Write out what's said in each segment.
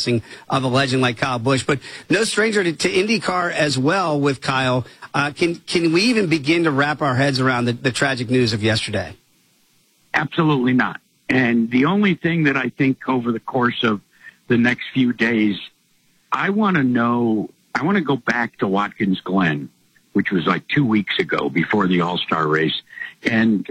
passing of a legend like Kyle Busch. But no stranger to IndyCar as well with Kyle. Can we even begin to wrap our heads around the tragic news of yesterday? Absolutely not. And the only thing that I think over the course of the next few days, I want to go back to Watkins Glen, which was like 2 weeks ago before the All-Star race. And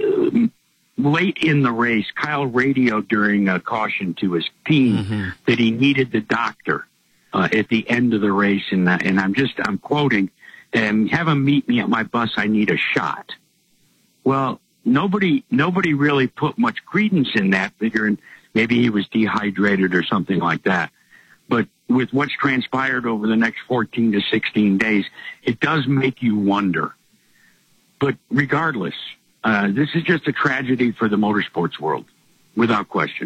late in the race, Kyle radioed during a caution to his team that he needed the doctor at the end of the race. And I'm quoting, have him meet me at my bus. I need a shot. Well, nobody really put much credence in that, figuring maybe he was dehydrated or something like that. But with what's transpired over the next 14 to 16 days, it does make you wonder. But regardless, this is just a tragedy for the motorsports world, without question.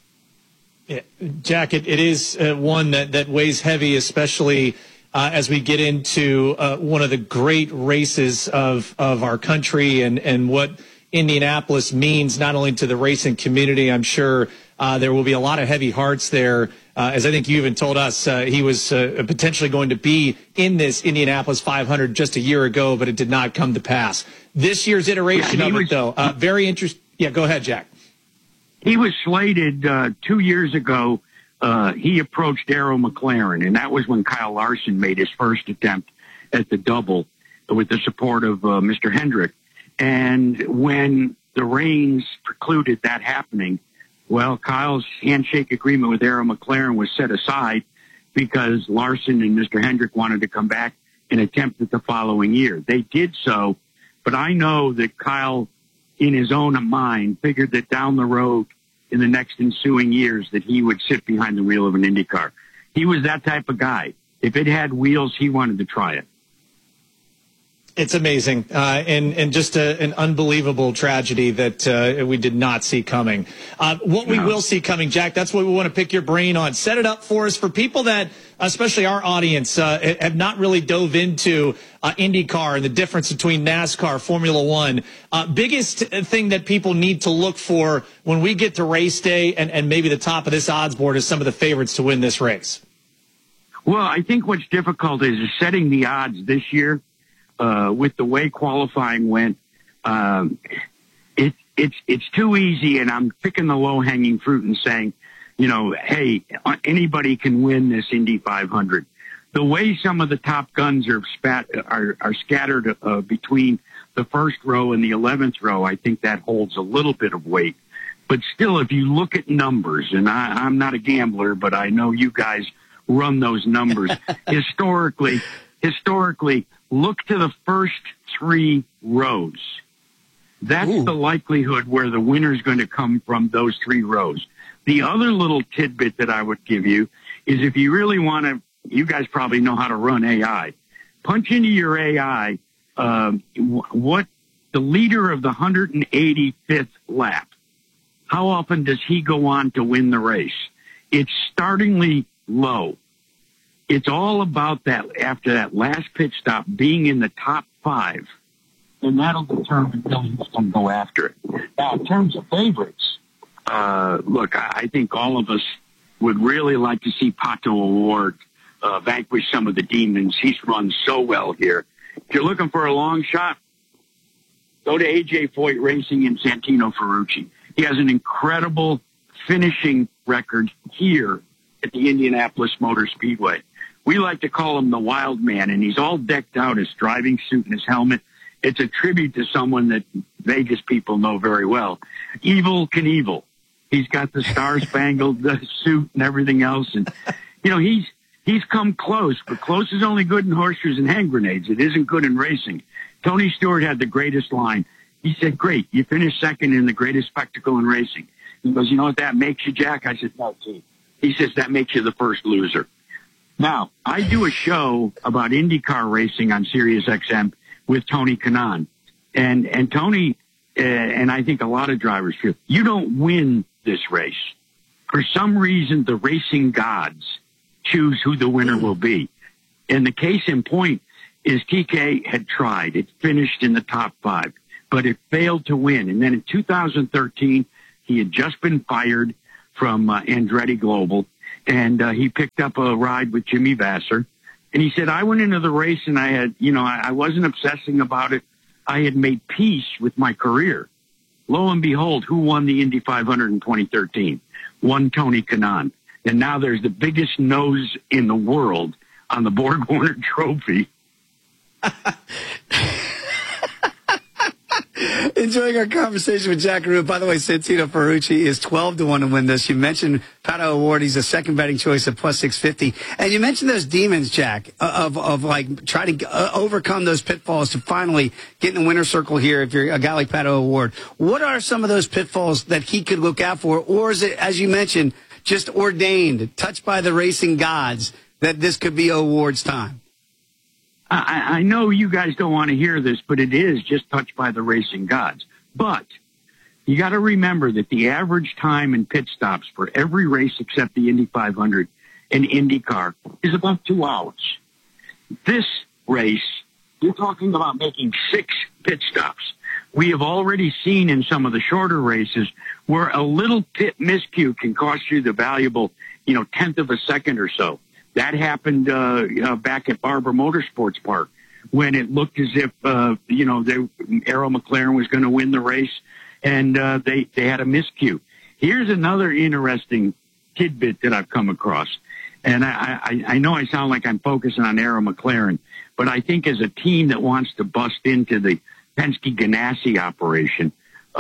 Yeah, Jack, it is one that weighs heavy, especially as we get into one of the great races of our country and what Indianapolis means not only to the racing community. I'm sure there will be a lot of heavy hearts there. As I think you even told us, he was potentially going to be in this Indianapolis 500 just a year ago, but it did not come to pass. This year's iteration of it, though, very interesting. Yeah, go ahead, Jack. He was slated 2 years ago. He approached Darrell McLaren, and that was when Kyle Larson made his first attempt at the double with the support of Mr. Hendrick. And when the rains precluded that happening, well, Kyle's handshake agreement with Darrell McLaren was set aside because Larson and Mr. Hendrick wanted to come back and attempt it the following year. They did so, but I know that Kyle, in his own mind, figured that down the road in the next ensuing years that he would sit behind the wheel of an Indy car. He was that type of guy. If it had wheels, he wanted to try it. It's amazing, and just an unbelievable tragedy that we did not see coming. What we will see coming, Jack, that's what we want to pick your brain on. Set it up for us for people that, especially our audience, have not really dove into IndyCar and the difference between NASCAR, Formula One. Biggest thing that people need to look for when we get to race day and maybe the top of this odds board is some of the favorites to win this race. Well, I think what's difficult is setting the odds this year. With the way qualifying went, it's too easy, and I'm picking the low-hanging fruit and saying, hey, anybody can win this Indy 500. The way some of the top guns are scattered between the first row and the 11th row, I think that holds a little bit of weight. But still, if you look at numbers, and I'm not a gambler, but I know you guys run those numbers, historically, look to the first three rows. That's the likelihood where the winner's going to come from those three rows. The other little tidbit that I would give you is if you really want to, you guys probably know how to run AI. Punch into your AI what the leader of the 185th lap, how often does he go on to win the race? It's startlingly low. It's all about that after that last pit stop being in the top five, and that'll determine who's going to go after it. Now, in terms of favorites, look, I think all of us would really like to see Pato O'Ward vanquish some of the demons. He's run so well here. If you're looking for a long shot, go to A.J. Foyt Racing and Santino Ferrucci. He has an incredible finishing record here at the Indianapolis Motor Speedway. We like to call him the Wild Man, and he's all decked out, his driving suit and his helmet. It's a tribute to someone that Vegas people know very well. Evel Knievel. He's got the star-spangled suit and everything else. And, he's come close, but close is only good in horseshoes and hand grenades. It isn't good in racing. Tony Stewart had the greatest line. He said, great, you finished second in the greatest spectacle in racing. He goes, you know what that makes you, Jack? I said, no, gee. He says, that makes you the first loser. Now, I do a show about IndyCar racing on Sirius XM with Tony Kanaan. And Tony, and I think a lot of drivers feel, you don't win this race. For some reason, the racing gods choose who the winner will be. And the case in point is TK had tried. It finished in the top five, but it failed to win. And then in 2013, he had just been fired from Andretti Global. and he picked up a ride with Jimmy Vasser. And he said, I went into the race and I had, I wasn't obsessing about it. I had made peace with my career. Lo and behold, who won the Indy 500 in 2013? One Tony Kanaan. And now there's the biggest nose in the world on the Borg Warner Trophy. Enjoying our conversation with Jack Arute. By the way, Santino Ferrucci is 12-1 to win this. You mentioned Pato O'Ward. He's a second betting choice at plus 650. And you mentioned those demons, Jack, of like trying to overcome those pitfalls to finally get in the winner's circle here if you're a guy like Pato O'Ward. What are some of those pitfalls that he could look out for? Or is it, as you mentioned, just ordained, touched by the racing gods, that this could be O'Ward's time? I know you guys don't want to hear this, but it is just touched by the racing gods. But you got to remember that the average time in pit stops for every race except the Indy 500 and IndyCar is about 2 hours. This race, you're talking about making 6 pit stops. We have already seen in some of the shorter races where a little pit miscue can cost you the valuable, 10th of a second or so. That happened back at Barber Motorsports Park when it looked as if Arrow McLaren was going to win the race, and they had a miscue. Here's another interesting tidbit that I've come across, and I know I sound like I'm focusing on Arrow McLaren, but I think as a team that wants to bust into the Penske Ganassi operation,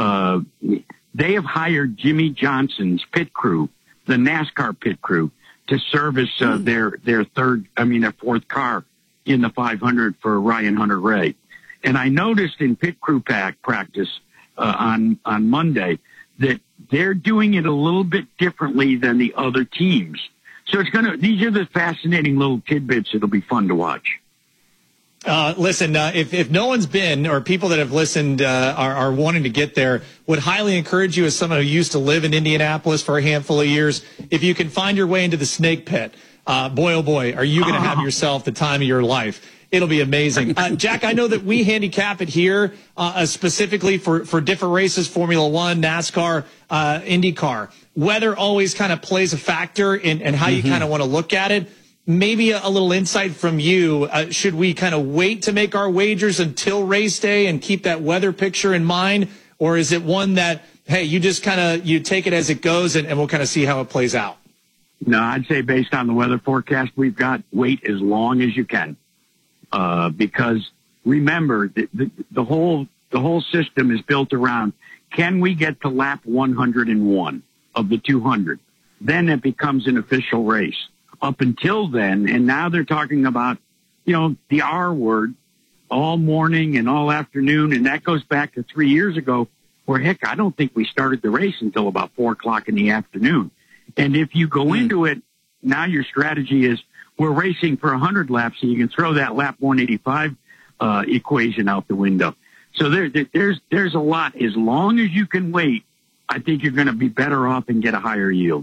they have hired Jimmy Johnson's pit crew, the NASCAR pit crew, to service their fourth car in the 500 for Ryan Hunter-Reay. And I noticed in pit crew practice on Monday that they're doing it a little bit differently than the other teams. So these are the fascinating little tidbits. It'll be fun to watch. Listen, if no one's been, or people that have listened are wanting to get there, would highly encourage you, as someone who used to live in Indianapolis for a handful of years, if you can find your way into the snake pit, boy, oh boy, are you going to have yourself the time of your life. It'll be amazing. Jack, I know that we handicap it here specifically for different races, Formula One, NASCAR, IndyCar. Weather always kind of plays a factor in how you kind of want to look at it. Maybe a little insight from you. Should we kind of wait to make our wagers until race day and keep that weather picture in mind? Or is it one that, hey, you just you take it as it goes and we'll kind of see how it plays out? No, I'd say based on the weather forecast we've got, wait as long as you can. Because remember, the whole system is built around, can we get to lap 101 of the 200? Then it becomes an official race. Up until then, and now they're talking about, the R word all morning and all afternoon, and that goes back to 3 years ago, where, heck, I don't think we started the race until about 4 o'clock in the afternoon. And if you go into it, now your strategy is, we're racing for 100 laps, so you can throw that lap 185 equation out the window. So there's a lot. As long as you can wait, I think you're going to be better off and get a higher yield.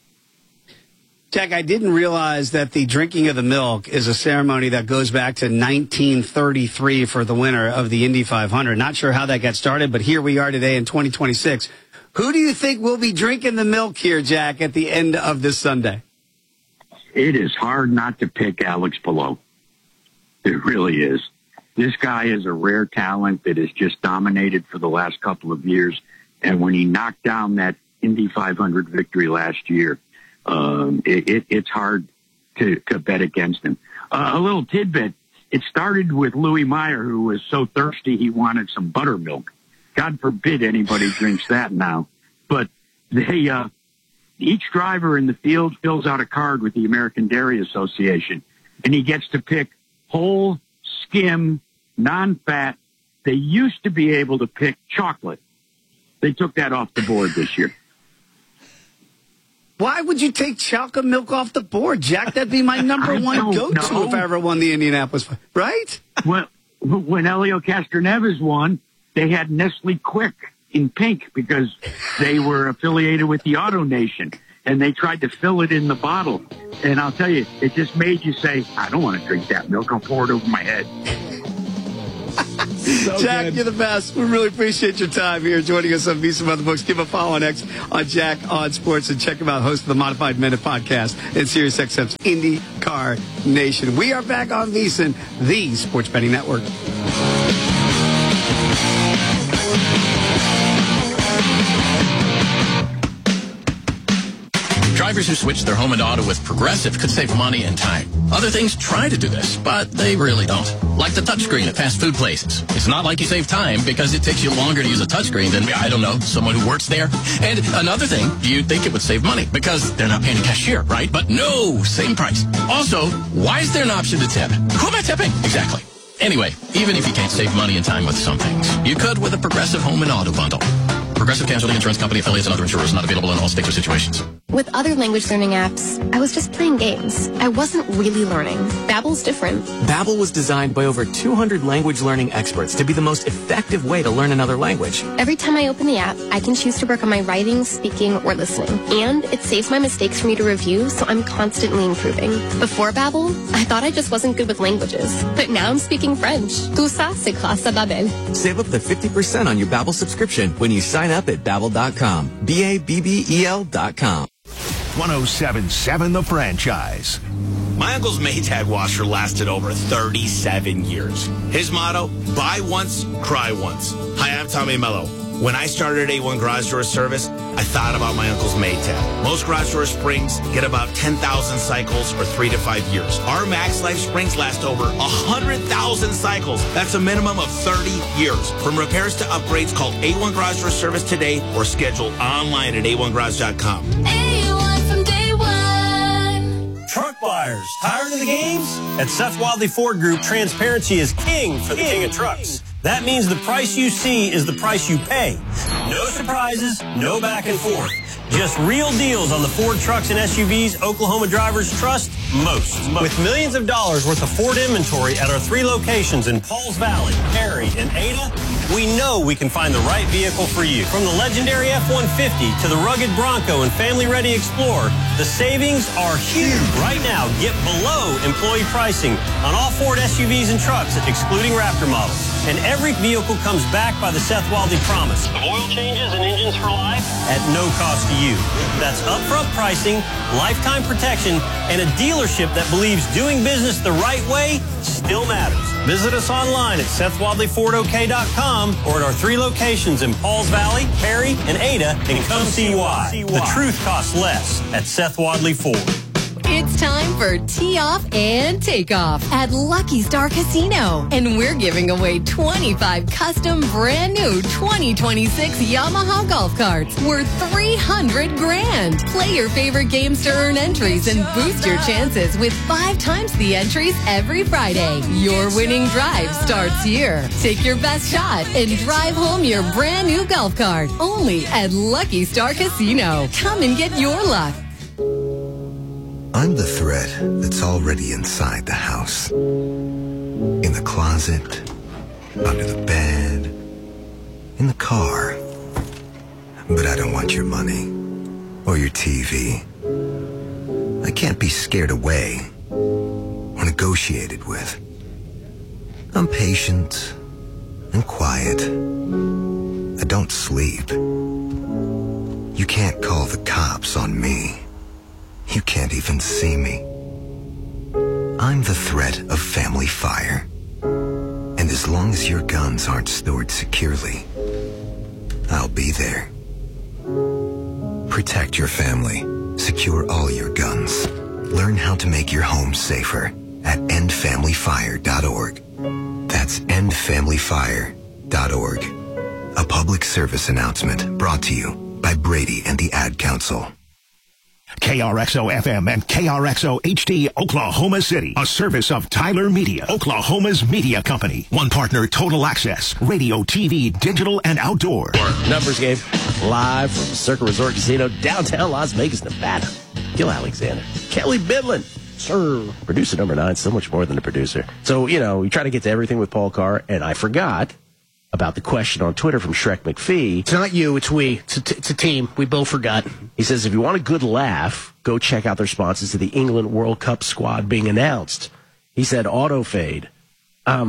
Jack, I didn't realize that the drinking of the milk is a ceremony that goes back to 1933 for the winner of the Indy 500. Not sure how that got started, but here we are today in 2026. Who do you think will be drinking the milk here, Jack, at the end of this Sunday? It is hard not to pick Alex Palou. It really is. This guy is a rare talent that has just dominated for the last couple of years. And when he knocked down that Indy 500 victory last year, it's hard to bet against him. A little tidbit. It started with Louis Meyer, who was so thirsty he wanted some buttermilk. God forbid anybody drinks that now. But each driver in the field fills out a card with the American Dairy Association, and he gets to pick whole, skim, non-fat. They used to be able to pick chocolate. They took that off the board this year. Why would you take chocolate milk off the board, Jack? That'd be my number one go-to if I ever won the Indianapolis, right? When Helio Castroneves won, they had Nestle Quick in pink because they were affiliated with the Auto Nation, and they tried to fill it in the bottle. And I'll tell you, it just made you say, I don't want to drink that milk. I'll pour it over my head. Jack, good. you're the best. We really appreciate your time here joining us on Visa Mother Books. Give a follow on X on Jack on Sports and check him out, host of the Modified Minute podcast and SiriusXM's IndyCar Nation. We are back on VSiN, the Sports Betting Network. Drivers who switch their home and auto with Progressive could save money and time. Other things try to do this, but they really don't. Like the touchscreen at fast food places. It's not like you save time because it takes you longer to use a touchscreen than, I don't know, someone who works there. And another thing, you'd think it would save money because they're not paying a cashier, right? But no, same price. Also, why is there an option to tip? Who am I tipping? Exactly. Anyway, even if you can't save money and time with some things, you could with a Progressive home and auto bundle. Progressive Casualty Insurance Company, affiliates, and other insurers not available in all states or situations. With other language learning apps, I was just playing games. I wasn't really learning. Babbel's different. Babbel was designed by over 200 language learning experts to be the most effective way to learn another language. Every time I open the app, I can choose to work on my writing, speaking, or listening. And it saves my mistakes for me to review, so I'm constantly improving. Before Babbel, I thought I just wasn't good with languages. But now I'm speaking French. Tout ça, c'est grâce à Babbel. Save up to 50% on your Babbel subscription when you sign up at Babbel.com. Babbel.com. 107.7 The Franchise. My uncle's Maytag washer lasted over 37 years. His motto, buy once, cry once. Hi, I'm Tommy Mello. When I started A1 Garage Door Service, I thought about my uncle's Maytag. Most garage door springs get about 10,000 cycles or 3 to 5 years. Our Max Life springs last over 100,000 cycles. That's a minimum of 30 years. From repairs to upgrades, call A1 Garage Door Service today or schedule online at a1garage.com. A1 from day one. Truck buyers, tired of the games? At Seth Wadley Ford Group, transparency is king for the king of trucks. That means the price you see is the price you pay. No surprises, no back and forth. Just real deals on the Ford trucks and SUVs Oklahoma drivers trust most. With millions of dollars worth of Ford inventory at our 3 locations in Pauls Valley, Perry, and Ada, we know we can find the right vehicle for you. From the legendary F-150 to the rugged Bronco and family-ready Explorer, the savings are huge. Right now, get below employee pricing on all Ford SUVs and trucks, excluding Raptor models. And every vehicle comes backed by the Seth Wadley promise of oil changes and engines for life at no cost to you. That's upfront pricing, lifetime protection, and a dealership that believes doing business the right way still matters. Visit us online at SethWadleyFordOK.com or at our 3 locations in Pauls Valley, Perry, and Ada, and come see why. The truth costs less at Seth Wadley Ford. It's time for Tee Off and Takeoff at Lucky Star Casino. And we're giving away 25 custom brand new 2026 Yamaha golf carts worth $300,000. Play your favorite games to earn entries and boost your chances with 5 times the entries every Friday. Your winning drive starts here. Take your best shot and drive home your brand new golf cart. Only at Lucky Star Casino. Come and get your luck. I'm the threat that's already inside the house. In the closet, under the bed, in the car. But I don't want your money or your TV. I can't be scared away or negotiated with. I'm patient and quiet. I don't sleep. You can't call the cops on me. You can't even see me. I'm the threat of family fire. And as long as your guns aren't stored securely, I'll be there. Protect your family. Secure all your guns. Learn how to make your home safer at endfamilyfire.org. That's endfamilyfire.org. A public service announcement brought to you by Brady and the Ad Council. KRXO-FM and KRXO-HD, Oklahoma City. A service of Tyler Media, Oklahoma's media company. One partner, Total Access, radio, TV, digital, and outdoor. Numbers game, live from Circa Resort Casino, downtown Las Vegas, Nevada. Gil Alexander, Kelly Bidlin, sir. Producer number 9, so much more than a producer. So, you know, we try to get to everything with Paul Carr, and I forgot about the question on Twitter from Shrek McPhee. It's not you, it's we. It's a team. We both forgot. He says, if you want a good laugh, go check out the responses to the England World Cup squad being announced. He said, auto fade.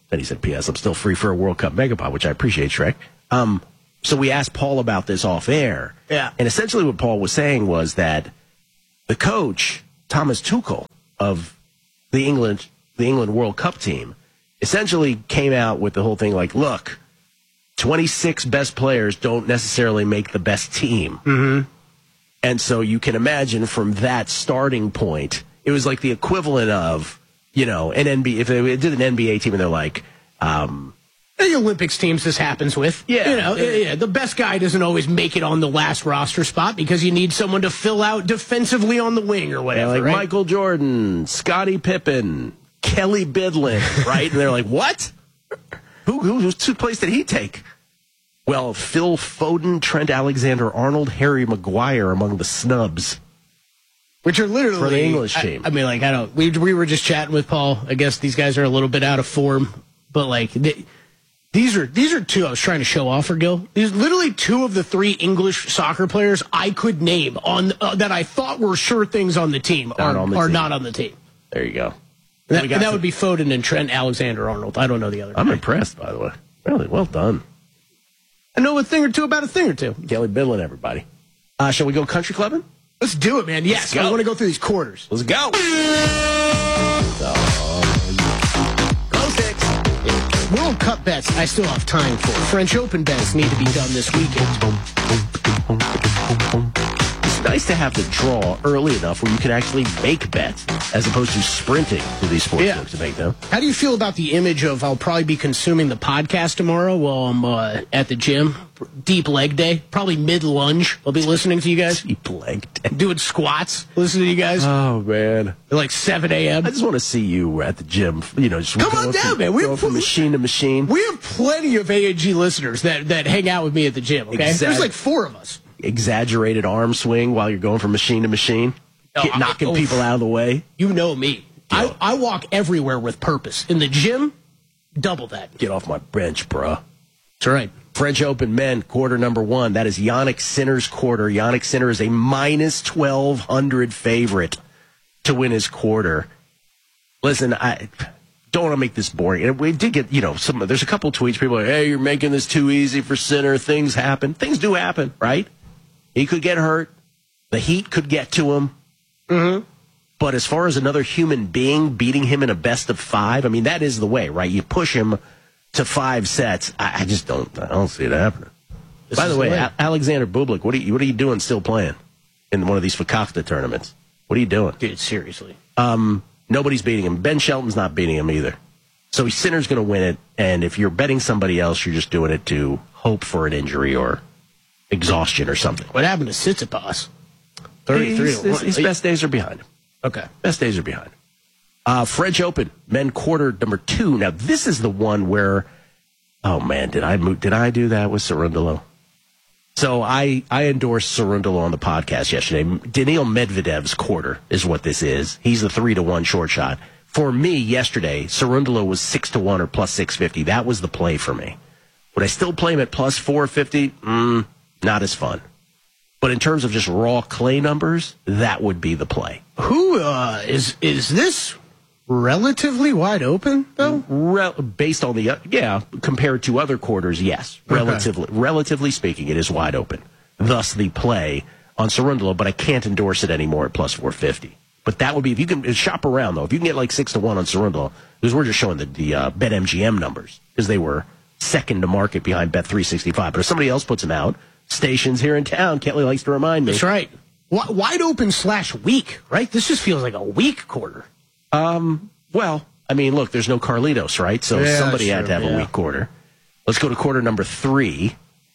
Then he said, P.S. I'm still free for a World Cup Megapod, which I appreciate, Shrek. So we asked Paul about this off air. Yeah. And essentially what Paul was saying was that the coach, Thomas Tuchel, of the England World Cup team, essentially came out with the whole thing like, look, 26 best players don't necessarily make the best team. Mm-hmm. And so you can imagine from that starting point, it was like the equivalent of, an NBA, if they did an NBA team and they're like, the Olympics teams this happens with. Yeah. The best guy doesn't always make it on the last roster spot because you need someone to fill out defensively on the wing or whatever. Like right? Michael Jordan, Scottie Pippen, Kelly Bidlin, right? And they're like, what? Whose place did he take? Well, Phil Foden, Trent Alexander-Arnold, Harry Maguire among the snubs. Which are literally for the English team. I mean, we were just chatting with Paul. I guess these guys are a little bit out of form, but these are two I was trying to show off for Gil. These literally two of the three English soccer players I could name on that I thought were sure things on the team are not on the team. There you go. And that would be Foden and Trent Alexander-Arnold. I don't know the other. I'm impressed, by the way. Really well done. I know a thing or two about a thing or two. Kelly Bidlin, everybody. Shall we go country clubbing? Let's do it, man. Yes, I want to go through these quarters. Let's go. World Cup bets I still have time for. French Open bets need to be done this weekend. It's nice to have the draw early enough where you can actually make bets as opposed to sprinting to these sports books to make them. How do you feel about the image of I'll probably be consuming the podcast tomorrow while I'm at the gym? Deep leg day. Probably mid-lunge. I'll be listening to you guys. Deep leg day. Doing squats. Listening to you guys. Oh, man. At like 7 a.m. I just want to see you at the gym. Just come on down, man. We're from machine to machine. We have plenty of AAG listeners that hang out with me at the gym, okay? There's like 4 of us. Exaggerated arm swing while you're going from machine to machine. Knocking people out of the way. You know me. I walk everywhere with purpose. In the gym, double that. Get off my bench, bruh. That's right. French Open men, quarter number 1. That is Yannick Sinner's quarter. Yannick Sinner is a minus 1,200 favorite to win his quarter. Listen, I don't want to make this boring. And we did get, there's a couple tweets. People are like, hey, you're making this too easy for Sinner. Things happen. Things do happen, right? He could get hurt. The heat could get to him. Mm-hmm. But as far as another human being beating him in a best of 5, I mean, that is the way, right? You push him to 5 sets. I just don't see it happening. By the way, Alexander Bublik, what are you doing still playing in one of these Fakakta tournaments? What are you doing? Dude, seriously. Nobody's beating him. Ben Shelton's not beating him either. So Sinner's going to win it, and if you're betting somebody else, you're just doing it to hope for an injury or exhaustion or something. What happened to Tsitsipas? 33. His best days are behind him. Okay. Best days are behind him. French Open, men quarter number 2. Now, this is the one where, oh, man, did I do that with Cerundolo? So I endorsed Cerundolo on the podcast yesterday. Daniil Medvedev's quarter is what this is. He's the 3-1 short shot. For me, yesterday, Cerundolo was 6-1 or plus 650. That was the play for me. Would I still play him at plus 450? Not as fun. But in terms of just raw clay numbers, that would be the play. Who is this relatively wide open, though? Based on compared to other quarters, yes. Relatively speaking, it is wide open. Thus the play on Cerundolo, but I can't endorse it anymore at plus 450. But that would be, if you can shop around, though, if you can get like 6-1 on Cerundolo, because we're just showing the BetMGM numbers, because they were second to market behind Bet365. But if somebody else puts them out, stations here in town, Kelly likes to remind me. That's right. Wide open / weak, right? This just feels like a weak quarter. Well, I mean, look, there's no Carlitos, right? So somebody had to have a weak quarter. Let's go to quarter number 3.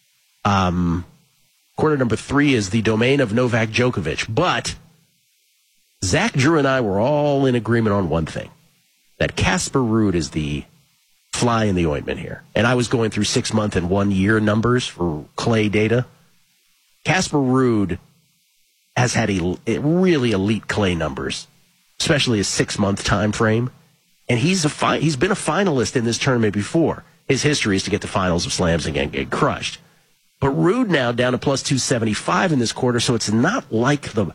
Quarter number 3 is the domain of Novak Djokovic. But Zach Drew and I were all in agreement on one thing, that Casper Ruud is the fly in the ointment here. And I was going through 6-month and 1-year numbers for clay data. Casper Ruud has had really elite clay numbers, especially a 6-month time frame. And he's been a finalist in this tournament before. His history is to get to finals of slams and get crushed. But Ruud now down to plus 275 in this quarter, so it's not like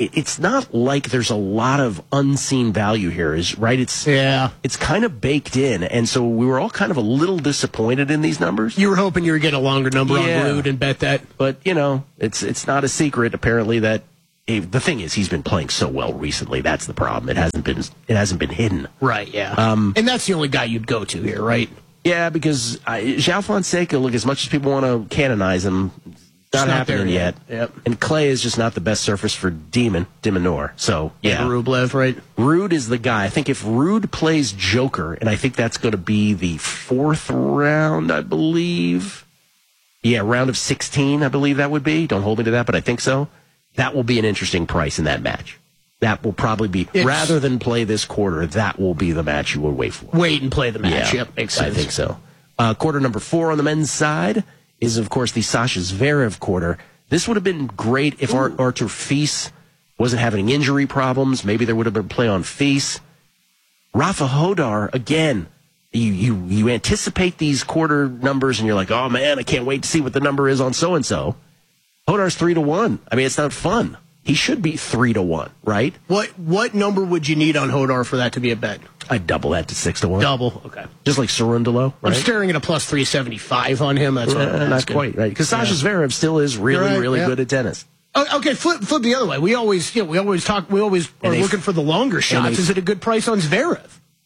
it's not like there's a lot of unseen value here, right? It's kind of baked in, and so we were all kind of a little disappointed in these numbers. You were hoping you were getting a longer number on Ruud and bet that, but it's not a secret apparently that the thing is he's been playing so well recently. That's the problem. It hasn't been hidden. Right. Yeah. And that's the only guy you'd go to here, right? Yeah, because João Fonseca, look, as much as people want to canonize him, not happening yet. Yep. And clay is just not the best surface for de Minaur. So, yeah. Rublev, right? Ruud is the guy. I think if Ruud plays Joker, and I think that's going to be the 4th round, I believe. Yeah, round of 16, I believe that would be. Don't hold me to that, but I think so. That will be an interesting price in that match. That will probably be, rather than play this quarter, that will be the match you would wait for. Wait and play the match. Yeah, Yep, makes sense. I think so. Quarter number 4 on the men's side is, of course, the Sasha Zverev quarter. This would have been great if Artur Fils wasn't having injury problems. Maybe there would have been play on Fils. Rafa Hodar, again, you anticipate these quarter numbers, and you're like, oh, man, I can't wait to see what the number is on so-and-so. Hodar's 3-1. I mean, it's not fun. He should be 3-1, right? What number would you need on Hodar for that to be a bet? I'd double that to 6-1. Double, okay. Just like Cerundolo, right? I'm staring at a plus 375 on him. That's not quite right, because Sasha Zverev still is really good at tennis. Oh, okay, flip the other way. We always are looking for the longer shots. Is it a good price on Zverev?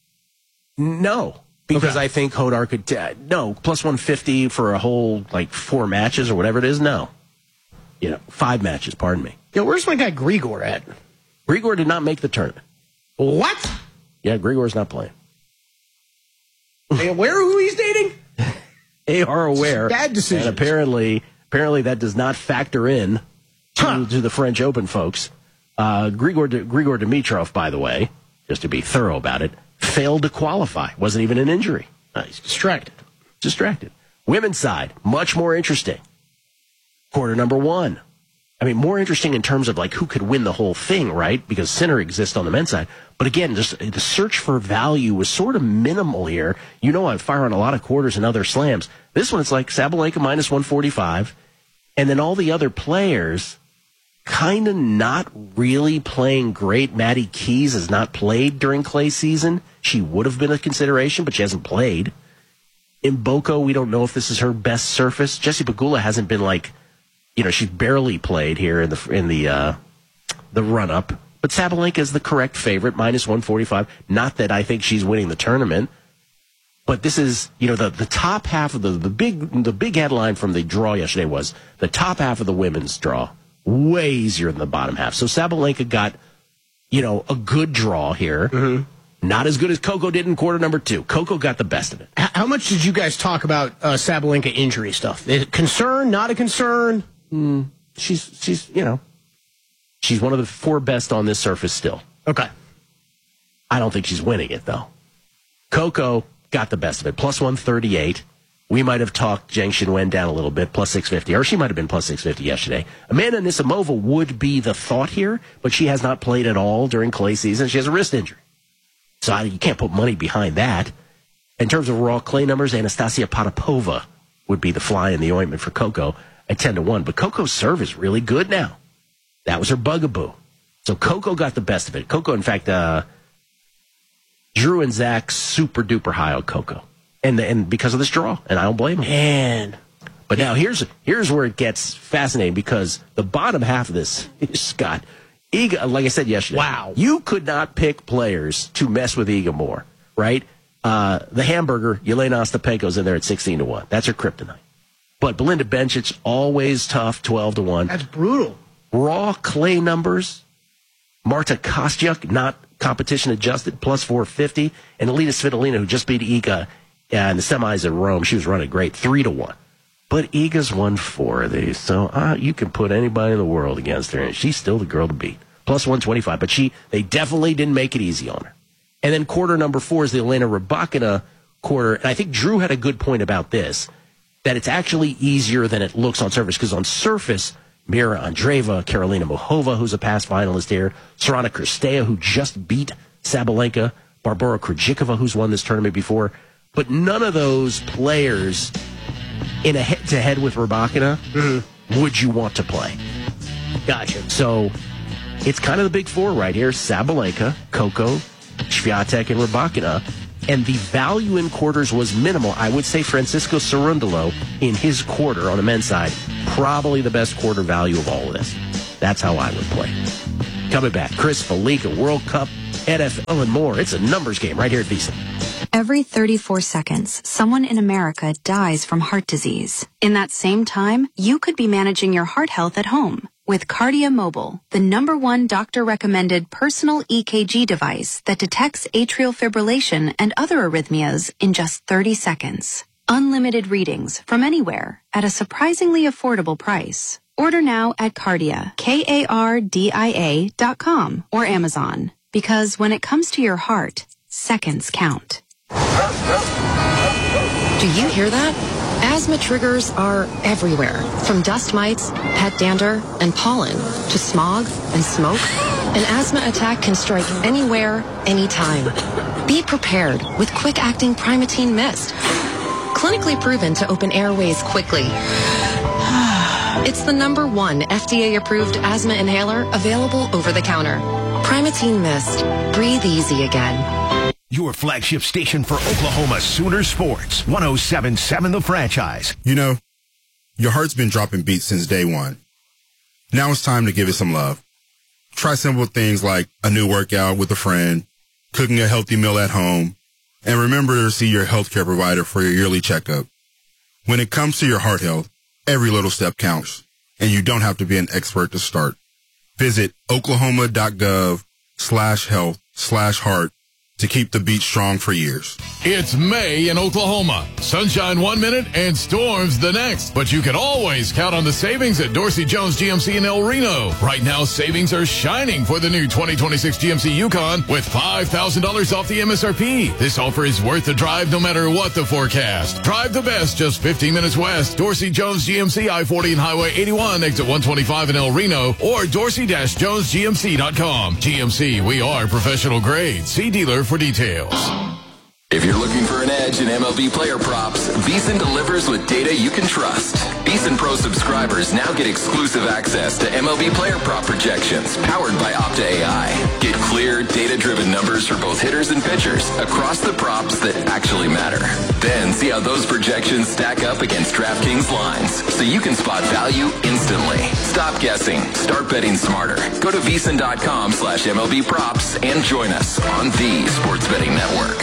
No, because I think Hodar could. Plus 150 for a whole 4 matches or whatever it is. No, 5 matches. Pardon me. Yeah, where's my guy Grigor at? Grigor did not make the tournament. What? Yeah, Grigor's not playing. Are they aware of who he's dating? They are aware. Bad decision. And apparently that does not factor in to the French Open folks. Grigor Dimitrov, by the way, just to be thorough about it, failed to qualify. Wasn't even an injury. He's distracted. Women's side, much more interesting. Quarter number 1. I mean, more interesting in terms of who could win the whole thing, right? Because Sinner exists on the men's side. But again, just the search for value was sort of minimal here. I fire on a lot of quarters and other slams. This one, it's Sabalenka minus 145. And then all the other players kind of not really playing great. Maddie Keys has not played during clay season. She would have been a consideration, but she hasn't played. In Boko, we don't know if this is her best surface. Jessie Pegula hasn't been she barely played here in the run-up. But Sabalenka is the correct favorite, minus 145. Not that I think she's winning the tournament. But this is, the top half of the big headline from the draw yesterday was the top half of the women's draw way easier than the bottom half. So Sabalenka got, a good draw here. Mm-hmm. Not as good as Coco did in quarter number 2. Coco got the best of it. How much did you guys talk about Sabalenka injury stuff? Is it concern, not a concern? She's one of the 4 best on this surface still. Okay. I don't think she's winning it, though. Coco got the best of it, plus 138. We might have talked Zheng Xinwen down a little bit, plus 650, or she might have been plus 650 yesterday. Amanda Anisimova would be the thought here, but she has not played at all during clay season. She has a wrist injury. So you can't put money behind that. In terms of raw clay numbers, Anastasia Potapova would be the fly in the ointment for Coco at 10-1. But Coco's serve is really good now. That was her bugaboo. So Coco got the best of it. Coco, in fact, Drew and Zach super duper high on Coco. And because of this draw. And I don't blame them. Man. But now here's where it gets fascinating, because the bottom half of this, Scott, Iga, like I said yesterday. Wow. You could not pick players to mess with Iga more, right? The hamburger, Yelena Ostapenko's in there at 16-1. That's her kryptonite. But Belinda Bencic, always tough, 12-1. That's brutal. Raw clay numbers, Marta Kostyuk, not competition adjusted, plus 450. And Alina Svitolina, who just beat Iga in the semis at Rome, she was running great, 3-1. But Iga's won 4 of these, so you can put anybody in the world against her, and she's still the girl to beat. Plus 125, but they definitely didn't make it easy on her. And then quarter number 4 is the Elena Rybakina quarter, and I think Drew had a good point about this, that it's actually easier than it looks on surface, because on surface, Mira Andreeva, Karolina Muchova, who's a past finalist here, Sorana Cirstea, who just beat Sabalenka, Barbora Krejcikova, who's won this tournament before, but none of those players in a head-to-head with Rybakina would you want to play. Gotcha. So It's kind of the big four right here. Sabalenka, Coco, Swiatek, and Rybakina. And the value in quarters was minimal. I would say Francisco Cerundolo in his quarter on the men's side, probably the best quarter value of all of this. That's how I would play. Coming back, Chris Fallica, World Cup, NFL, and more. It's a numbers game right here at VSiN. Every 34 seconds, someone in America dies from heart disease. In that same time, you could be managing your heart health at home with Cardia Mobile, the #1 doctor-recommended personal EKG device that detects atrial fibrillation and other arrhythmias in just 30 seconds. Unlimited readings from anywhere at a surprisingly affordable price. Order now at Cardia, KARDIA.com or Amazon. Because when it comes to your heart, seconds count. Do you hear that? Asthma triggers are everywhere, from dust mites, pet dander, and pollen, to smog and smoke. An asthma attack can strike anywhere, anytime. Be prepared with quick-acting Primatene Mist. Clinically proven to open airways quickly. It's the #1 FDA-approved asthma inhaler available over the counter. Primatene Mist. Breathe easy again. Your flagship station for Oklahoma Sooner Sports, 107.7 The Franchise. You know, your heart's been dropping beats since day one. Now it's time to give it some love. Try simple things like a new workout with a friend, cooking a healthy meal at home, and remember to see your healthcare provider for your yearly checkup. When it comes to your heart health, every little step counts, and you don't have to be an expert to start. Visit oklahoma.gov/health/heart to keep the beat strong for years. It's May in Oklahoma. Sunshine 1 minute and storms the next. But you can always count on the savings at Dorsey Jones GMC in El Reno. Right now, savings are shining for the new 2026 GMC Yukon with $5,000 off the MSRP. This offer is worth the drive no matter what the forecast. Drive the best just 15 minutes west. Dorsey Jones GMC, I-40 and Highway 81, exit 125 in El Reno, or dorsey-jonesgmc.com. GMC, we are professional grade. See dealer for details. If you're looking for an edge in MLB player props, VSiN delivers with data you can trust. VSiN Pro subscribers now get exclusive access to MLB player prop projections powered by Opta AI. Get clear, data-driven numbers for both hitters and pitchers across the props that actually matter. Then see how those projections stack up against DraftKings lines so you can spot value instantly. Stop guessing. Start betting smarter. Go to VSiN.com/MLB props and join us on the Sports Betting Network.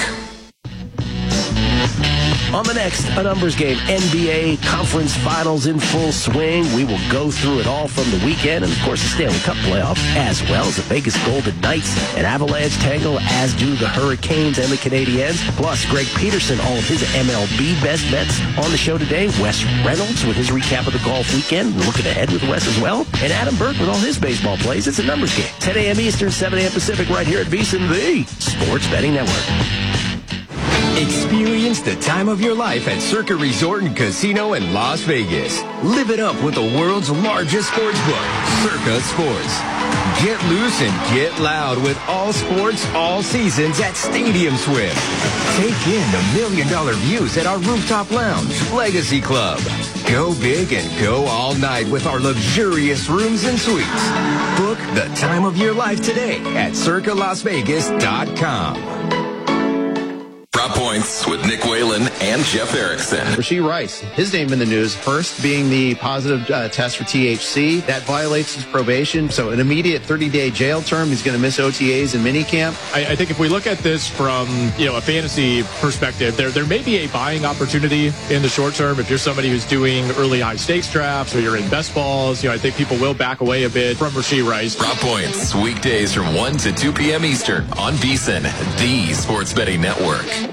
On the next, a numbers game, NBA Conference Finals in full swing. We will go through it all from the weekend and, of course, the Stanley Cup playoff, as well as the Vegas Golden Knights and Avalanche tangle, as do the Hurricanes and the Canadiens. Plus, Greg Peterson, all of his MLB best bets on the show today. Wes Reynolds with his recap of the golf weekend, looking ahead with Wes as well. And Adam Burke with all his baseball plays. It's a numbers game. 10 a.m. Eastern, 7 a.m. Pacific, right here at VSiN, the Sports Betting Network. Experience the time of your life at Circa Resort and Casino in Las Vegas. Live it up with the world's largest sports book, Circa Sports. Get loose and get loud with all sports, all seasons at Stadium Swim. Take in the $1 million views at our rooftop lounge, Legacy Club. Go big and go all night with our luxurious rooms and suites. Book the time of your life today at circalasvegas.com. Prop Points with Nick Whalen and Jeff Erickson. Rashee Rice, his name in the news, first being the positive test for THC. That violates his probation, so an immediate 30-day jail term. He's going to miss OTAs and minicamp. I think if we look at this from a fantasy perspective, there may be a buying opportunity in the short term. If you're somebody who's doing early high stakes drafts or you're in best balls, I think people will back away a bit from Rashee Rice. Prop Points, weekdays from 1 to 2 p.m. Eastern on VSiN, the Sports Betting Network.